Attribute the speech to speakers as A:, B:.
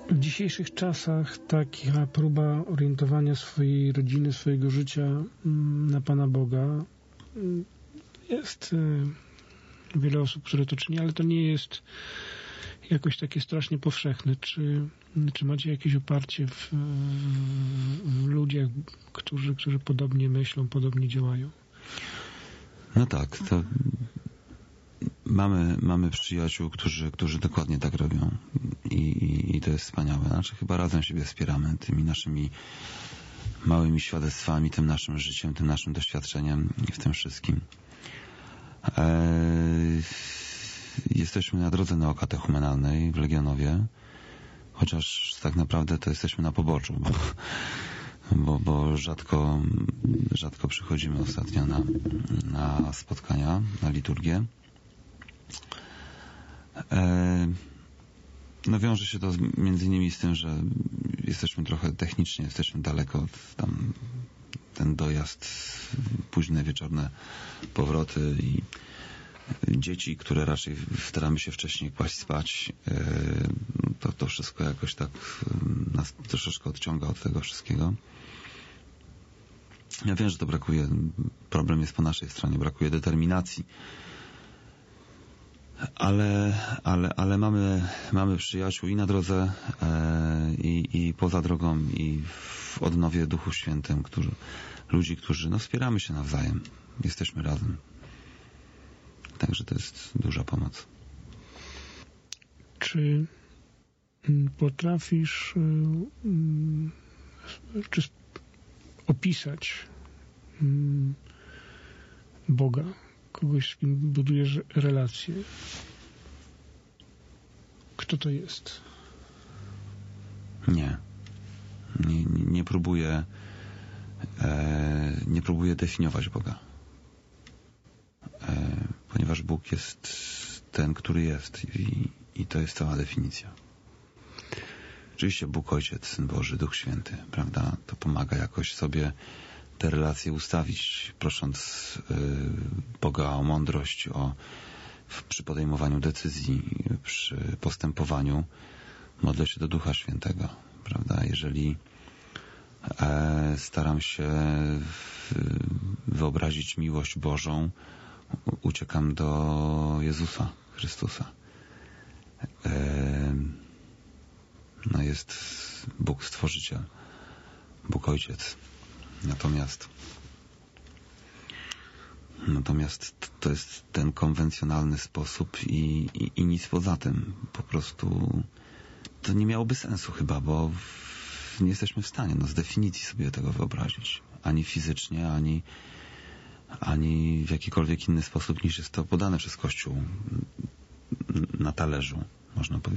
A: W dzisiejszych czasach taka próba orientowania swojej rodziny, swojego życia na Pana Boga jest wiele osób, które to czyni, ale to nie jest jakoś takie strasznie powszechne. Czy macie jakieś oparcie w ludziach, którzy podobnie myślą, podobnie działają?
B: No tak, to mamy przyjaciół, którzy dokładnie tak robią i to jest wspaniałe. Znaczy chyba razem siebie wspieramy tymi naszymi małymi świadectwami, tym naszym życiem, tym naszym doświadczeniem i w tym wszystkim. Jesteśmy na drodze neokatechumenalnej w Legionowie, chociaż tak naprawdę to jesteśmy na poboczu, bo rzadko przychodzimy ostatnio na spotkania, na liturgię. No wiąże się to między innymi z tym, że jesteśmy trochę technicznie, jesteśmy daleko tam, ten dojazd, późne wieczorne powroty i dzieci, które raczej staramy się wcześniej kłaść spać, to wszystko jakoś tak nas troszeczkę odciąga od tego wszystkiego. Ja wiem, że to brakuje, problem jest po naszej stronie, brakuje determinacji. Ale mamy przyjaciół i na drodze, i poza drogą, i w odnowie Duchu Świętym, ludzi, którzy wspieramy się nawzajem. Jesteśmy razem. Także to jest duża pomoc.
A: Czy potrafisz opisać Boga? Kogoś, z kim budujesz relacje? Kto to jest?
B: Nie próbuję definiować Boga. Ponieważ Bóg jest ten, który jest i to jest cała definicja. Oczywiście Bóg Ojciec, Syn Boży, Duch Święty, prawda? To pomaga jakoś sobie te relacje ustawić, prosząc Boga o mądrość, przy podejmowaniu decyzji, przy postępowaniu. Modlę się do Ducha Świętego, prawda? Jeżeli staram się wyobrazić miłość Bożą, uciekam do Jezusa Chrystusa. Jest Bóg Stworzyciel, Bóg Ojciec. Natomiast to jest ten konwencjonalny sposób i nic poza tym. Po prostu to nie miałoby sensu chyba, bo nie jesteśmy w stanie z definicji sobie tego wyobrazić. Ani fizycznie, ani w jakikolwiek inny sposób, niż jest to podane przez Kościół na talerzu, można powiedzieć.